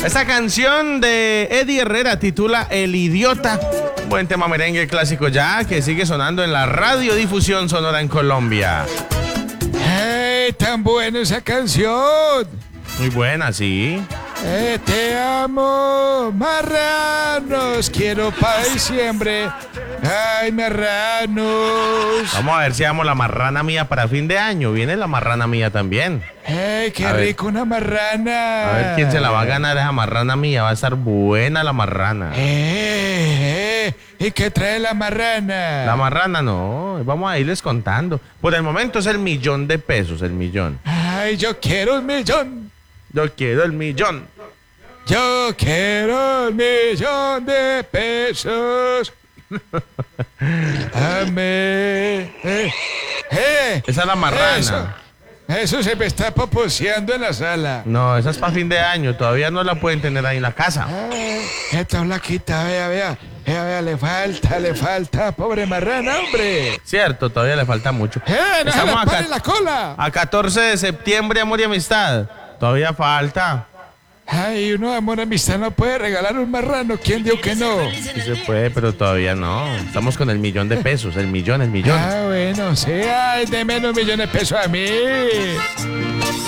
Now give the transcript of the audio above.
Esta canción de Eddie Herrera titula El Idiota. Buen tema merengue clásico ya que sigue sonando en la radiodifusión sonora en Colombia. ¡Hey! ¡Tan buena esa canción! Muy buena, sí. Te amo, marranos, quiero para diciembre. Ay, marranos. Vamos a ver si damos la marrana mía para fin de año. Viene la marrana mía también. ¡Hey, qué A ver. rico una marrana! A ver quién se la va a ganar esa marrana mía. Va a estar buena la marrana. ¿Y qué trae la marrana? La marrana no. Vamos a irles contando. Por el momento es el $1.000.000, el millón. Ay, yo quiero un millón. Yo quiero el millón. Yo quiero un millón de pesos. Amén. Esa es la marrana. Eso se me está poposeando en la sala. No, esa es para fin de año. Todavía no la pueden tener ahí en la casa. Esta flaquita, vea, le falta, pobre marrana, hombre. Cierto, todavía le falta mucho. No se Estamos le pare acá la cola. a 14 de septiembre, amor y amistad. Todavía falta. Ay, uno de amor amistad no puede regalar un marrano. ¿Quién dijo que no? Sí se puede, pero todavía no. Estamos con el $1.000.000, el millón. Bueno, sí, ay, deme un millón de pesos a mí.